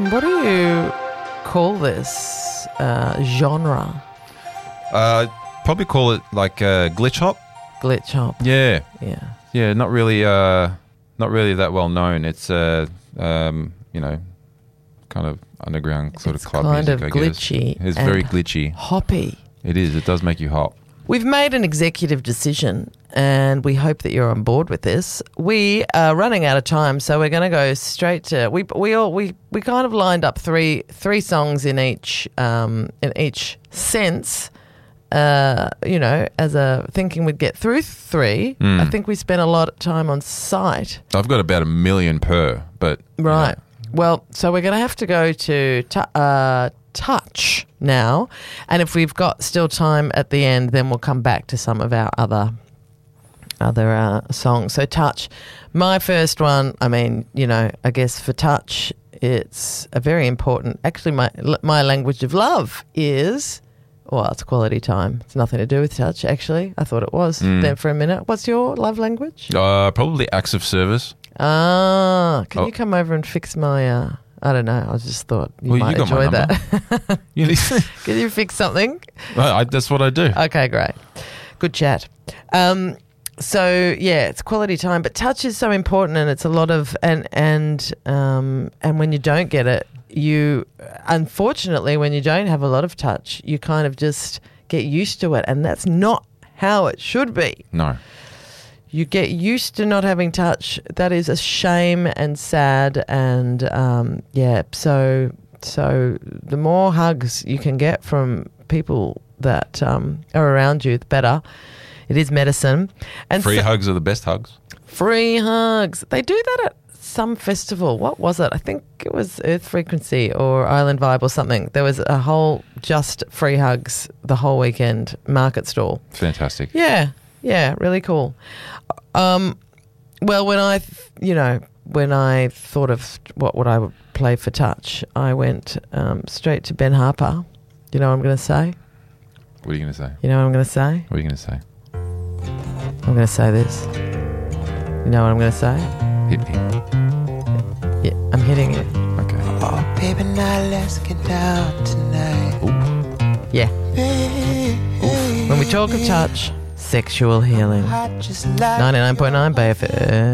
What do you call this genre? Probably call it like glitch hop. Glitch hop. Yeah. Yeah. Yeah, not really that well known. It's kind of underground sort of club kind music, of I guess. glitchy. It's very glitchy. Hoppy. It is. It does make you hop. We've made an executive decision, and we hope that you're on board with this. We are running out of time, so we're going to go straight to we kind of lined up three songs in each sense. As a thinking we'd get through three. I think we spent a lot of time on site. I've got about 1 million per, but Right. Well, so we're going to have to go to Touch now, and if we've got still time at the end, then we'll come back to some of our other songs. So Touch, my first one. I mean, I guess for Touch, it's a very important. Actually, my language of love is. Well, it's quality time. It's nothing to do with touch, actually. I thought it was then for a minute. What's your love language? Probably acts of service. Can you come over and fix my... I don't know. I just thought you might enjoy that. Can you fix something? That's what I do. Okay, great. Good chat. So, yeah, it's quality time. But touch is so important, and it's a lot of... And when you don't get it, unfortunately, when you don't have a lot of touch, you kind of just get used to it, and that's not how it should be. No. You get used to not having touch. That is a shame and sad, and so the more hugs you can get from people that are around you, the better. It is medicine. And free hugs are the best hugs. Free hugs. They do that at some festival. What was it? I think it was Earth Frequency or Island Vibe or something. There was a whole just free hugs the whole weekend market stall. Fantastic. Yeah, really cool. Well, when I thought of what would I would play for touch, I went straight to Ben Harper. You know what I'm going to say? What are you going to say? You know what I'm going to say? What are you going to say? I'm going to say this. You know what I'm going to say? Hit me. Yeah, I'm hitting it. Okay. Oh, baby, now let's get out tonight. Ooh. Yeah. When we talk of touch, sexual healing. 99.9 BFM.